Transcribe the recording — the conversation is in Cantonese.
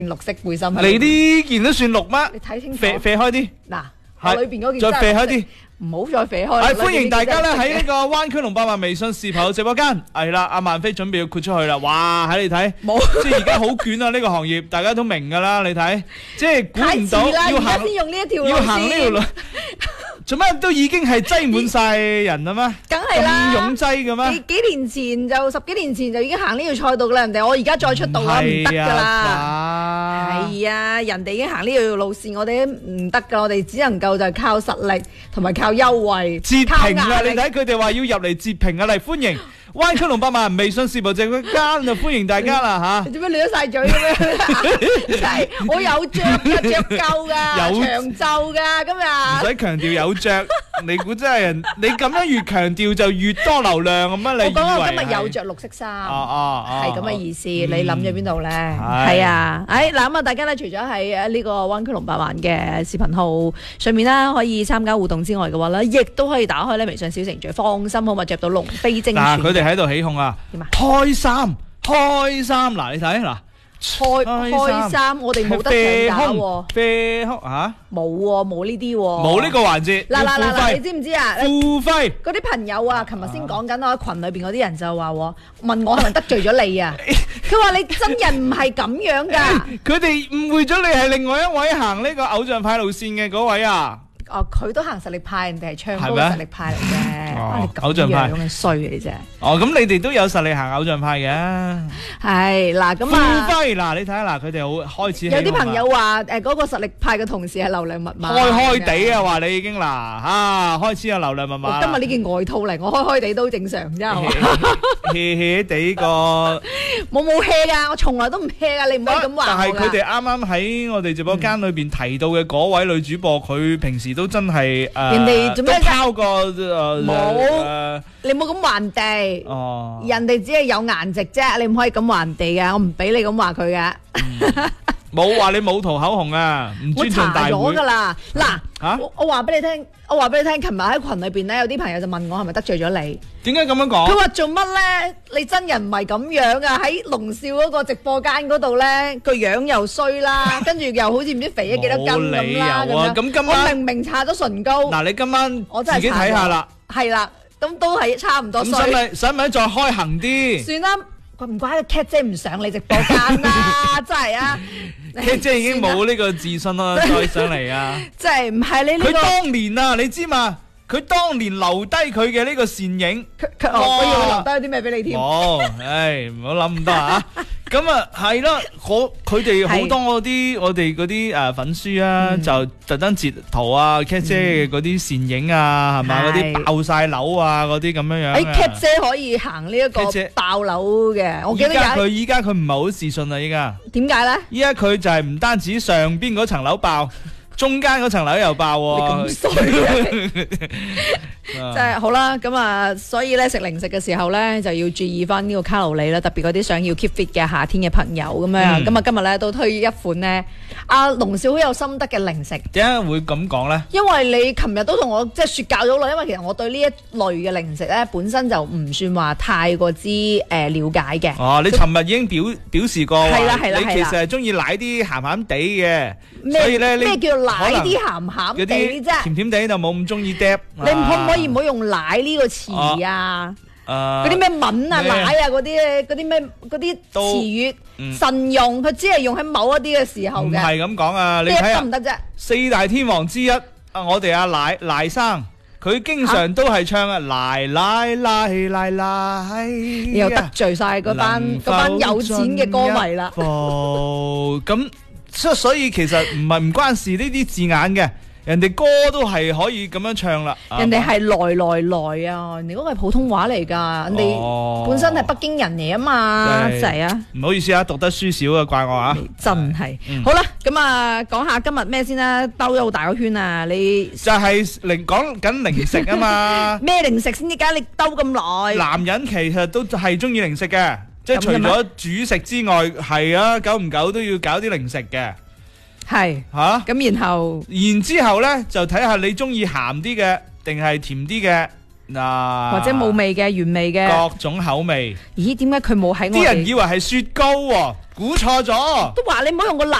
綠色背心。 你呢件都算綠咩？ 你睇清楚。 啡開啲。 嗱，我裏邊嗰件再啡開啲。 唔好再啡開。 係歡迎大家咧喺呢個灣區龍8萬微信視頻直播間。係啦，阿萬飛準備要豁出去啦。哇，喺你睇，即係而家好捲啊！呢個行業大家都明㗎啦，你睇，即係估唔到要行先用呢一條路線。 要行呢條路。做咩都已經係擠滿晒人啦咩？ 梗係啦， 咁擁擠嘅咩？ 十幾年前就已經行呢條賽道啦，人哋我而家再出道啦，唔得噶啦。係啊，人哋已經行呢條路線，我哋都唔得噶，我哋只能夠就係靠實力同埋靠優惠。 截屏啊！你睇佢哋話要入嚟截屏啊！嚟歡迎。灣區龍8萬微信視頻直播間就歡迎大家啦嚇！ 你做咩亂咗晒嘴咁樣？真係我有着㗎，着夠㗎，有長袖㗎今日。唔使強調有着，你估真係人？你咁樣越強調就越多流量咁啊！你我講我今日有着綠色衫，係咁嘅意思。你諗咗邊度咧？係啊！嗱咁啊，大家咧除咗喺呢個灣區龍8萬嘅視頻號上面啦，可以參加互動之外嘅話咧，亦都可以打開咧微信小程序，放心好嘛，着到龍飛精全。 喺度起哄啊！開衫，嗱你睇嗱， 開衫，我哋冇得上架喎。 啡空嚇， 冇呢啲喎， 冇呢個環節。 嗱，你知唔知啊？ 付費嗰啲朋友啊，琴日先講緊我喺群裏邊嗰啲人就話問我係咪得罪咗你啊？佢話你真人唔係咁樣㗎。佢哋誤會咗你係另外一位行呢個偶像派路線嘅嗰位啊。 佢都行實力派，人哋係唱歌實力派嚟嘅。 偶像派咁衰嘅啫。 咁你哋都有實力行偶像派嘅。 係嗱，咁啊。 付費嗱，你睇下嗱，佢哋好開始。 有啲朋友話嗰個實力派嘅同事係流量密碼。 開地啊，話你已經嗱開始有流量密碼。 今日呢件外套嚟，我開地都正常啫，係嘛 ？hea 地個。 冇 hea 㗎，我從來都唔 hea 㗎，你唔可以咁話。 但係佢哋啱啱喺我哋直播間裏邊提到嘅嗰位女主播，佢平時都真係人哋做咩拋過冇，你冇咁還地。人哋只係有顏值啫，你唔可以咁還地㗎，我唔俾你咁話佢㗎。 冇話你冇塗口紅啊，唔尊重大會。 我查咗㗎啦，嗱，我話俾你聽，琴日喺群裏邊咧，有啲朋友就問我係咪得罪咗你？ 點解咁樣講？ 佢話做乜咧？你真人唔係咁樣啊！喺龍少嗰個直播間嗰度咧，個樣又衰啦，跟住又好似唔知肥咗幾多斤咁啦。 咁今晚我明明搽咗唇膏。 嗱，你今晚我自己睇下啦。 係啦，咁都係差唔多衰。 咁使唔使再開行啲？ 算啦。唔怪得 Cat 姐唔上你直播間啦，真係啊 ！Cat 姐已經冇呢個自信啦，再上嚟啊！ 即係唔係你呢個？ 佢當年啊，你知嘛？佢當年留低佢嘅呢個倩影， 我要留低啲咩俾你添？ 唔好諗咁多啊！咁啊，係啦，佢哋好多啲我哋嗰啲粉絲啊，就特登截圖啊 ，Cat 姐嘅嗰啲倩影啊，係嘛，嗰啲爆晒樓啊，嗰啲咁樣樣。 Cat 姐可以行呢一個爆樓嘅，我記得依家佢唔係好自信啦，依家。 點解咧？ 依家佢就係唔單止上邊嗰層樓爆。中間嗰層樓又爆喎， 你咁衰，即係好啦，咁啊，所以咧食零食嘅時候咧就要注意翻呢個卡路里啦，特別嗰啲想要 keep fit 嘅夏天嘅朋友咁樣，咁啊今日咧都推一款咧，阿龍少好有心得嘅零食。 點解會咁講咧？因為你琴日都同我即係說教咗耐，因為其實我對呢一類嘅零食咧本身就唔算話太過之了解嘅。 哦，你琴日已經表示過， 係啦， 你其實係中意奶啲鹹鹹地嘅， 所以咧咩叫奶啲鹹鹹地啫？ 甜甜地就冇咁中意嗒。 你可唔可以唔好用奶呢個詞啊？嗰啲咩吻啊、奶啊嗰啲咩嗰啲詞語慎用，佢只係用喺某一啲嘅時候嘅。唔係咁講啊，你睇下得唔得啫？ 四大天王之一我哋阿賴生，佢經常都係唱啊賴， 你又得罪晒嗰班有錢嘅歌迷啦。 咁所以其實唔關事呢啲字眼嘅。人哋歌都係可以咁樣唱啦， 人哋係來啊，人哋嗰個係普通話嚟噶，人哋本身係北京人嚟啊嘛，係啊， 唔好意思啊，讀得書少啊，怪我啊， 真係。好啦，咁啊，講下今日咩先啦，兜咗好大個圈啊，你就係講緊零食啊嘛， 咩零食先至解你兜咁耐？ 男人其實都係中意零食嘅，即係除咗煮食之外，係啊，久唔久都要搞啲零食嘅。 係吓，咁然之後咧就睇下你中意鹹啲嘅定係甜啲嘅， 嗱， 或者冇味嘅、原味嘅， 各種口味。 咦？點解佢冇喺我哋？ 啲人以為係雪糕喎，估錯咗。 都話你唔好用個